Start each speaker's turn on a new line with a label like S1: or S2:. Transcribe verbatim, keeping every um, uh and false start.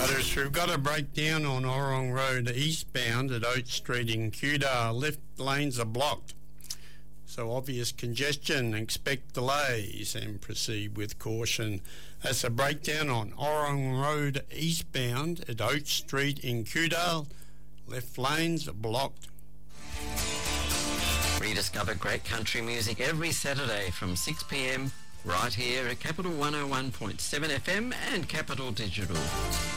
S1: Notice we've got a breakdown on Orong Road eastbound at Oat Street in Kewdale. Left lanes are blocked. So obvious congestion, expect delays and proceed with caution. That's a breakdown on Orong Road eastbound at Oat Street in Kewdale. Left lanes are blocked.
S2: Rediscover great country music every Saturday from six p m right here at Capital one oh one point seven F M and Capital Digital.